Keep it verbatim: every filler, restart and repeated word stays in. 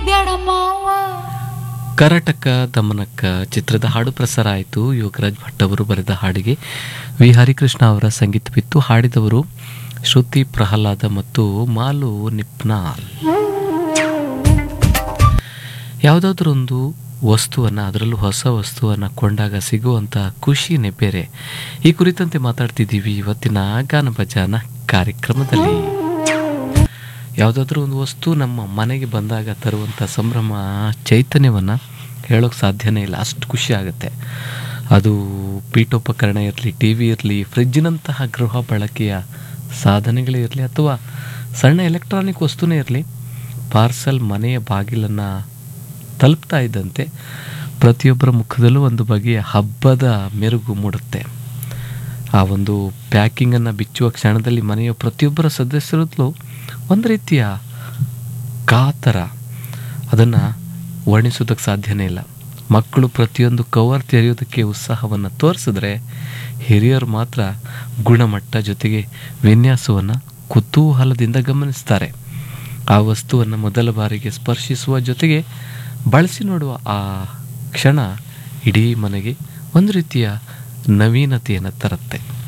ಬ್ಯಾಡ ಮಾವ. ಕರಟಕ ದಮನಕ್ಕ ಚಿತ್ರದ ಹಾಡು ಪ್ರಸಾರ ಆಯಿತು. ಯೋಗರಾಜ್ ಭಟ್ ಅವರು ಬರೆದ ಹಾಡಿಗೆ ವಿ ಹರಿಕೃಷ್ಣ ಅವರ ಸಂಗೀತವಿತ್ತು. ಹಾಡಿದವರು ಶ್ರುತಿ ಪ್ರಹ್ಲಾದ ಮತ್ತು ಮಾಲು ನಿಪ್ನಾಲ್. ಯಾವುದಾದ್ರೊಂದು ವಸ್ತುವನ್ನು, ಅದರಲ್ಲೂ ಹೊಸ ವಸ್ತುವನ್ನು ಕೊಂಡಾಗ ಸಿಗುವಂಥ ಖುಷಿನೇ ಬೇರೆ. ಈ ಕುರಿತಂತೆ ಮಾತಾಡ್ತಿದ್ದೀವಿ ಇವತ್ತಿನ ಗಾನ ಭಜಾನ ಕಾರ್ಯಕ್ರಮದಲ್ಲಿ. ಯಾವುದಾದ್ರೂ ಒಂದು ವಸ್ತು ನಮ್ಮ ಮನೆಗೆ ಬಂದಾಗ ತರುವಂಥ ಸಂಭ್ರಮ, ಚೈತನ್ಯವನ್ನು ಹೇಳೋಕ್ಕೆ ಸಾಧ್ಯನೇ ಇಲ್ಲ, ಅಷ್ಟು ಖುಷಿ ಆಗುತ್ತೆ. ಅದು ಪೀಠೋಪಕರಣ ಇರಲಿ, ಟಿ ವಿ ಇರಲಿ, ಫ್ರಿಜ್ಜಿನಂತಹ ಗೃಹ ಬಳಕೆಯ ಸಾಧನೆಗಳೇ ಇರಲಿ, ಅಥವಾ ಸಣ್ಣ ಎಲೆಕ್ಟ್ರಾನಿಕ್ ವಸ್ತುನೇ ಇರಲಿ, ಪಾರ್ಸಲ್ ಮನೆಯ ಬಾಗಿಲನ್ನು ತಲುಪ್ತಾ ಇದ್ದಂತೆ ಪ್ರತಿಯೊಬ್ಬರ ಮುಖದಲ್ಲೂ ಒಂದು ಬಗೆಯ ಹಬ್ಬದ ಮೆರುಗು ಮೂಡುತ್ತೆ. ಆ ಒಂದು ಪ್ಯಾಕಿಂಗನ್ನು ಬಿಚ್ಚುವ ಕ್ಷಣದಲ್ಲಿ ಮನೆಯ ಪ್ರತಿಯೊಬ್ಬರ ಸದಸ್ಯರಲ್ಲೂ ಒಂದು ರೀತಿಯ ಕಾತರ, ಅದನ್ನು ವರ್ಣಿಸೋದಕ್ಕೆ ಸಾಧ್ಯನೇ ಇಲ್ಲ. ಮಕ್ಕಳು ಪ್ರತಿಯೊಂದು ಕವರ್ ತೆರೆಯೋದಕ್ಕೆ ಉತ್ಸಾಹವನ್ನು ತೋರಿಸಿದ್ರೆ, ಹಿರಿಯರು ಮಾತ್ರ ಗುಣಮಟ್ಟ ಜೊತೆಗೆ ವಿನ್ಯಾಸವನ್ನು ಕುತೂಹಲದಿಂದ ಗಮನಿಸ್ತಾರೆ. ಆ ವಸ್ತುವನ್ನು ಮೊದಲ ಬಾರಿಗೆ ಸ್ಪರ್ಶಿಸುವ ಜೊತೆಗೆ ಬಳಸಿ ನೋಡುವ ಆ ಕ್ಷಣ ಇಡೀ ಮನೆಗೆ ಒಂದು ರೀತಿಯ ನವೀನತೆಯನ್ನು ತರುತ್ತೆ.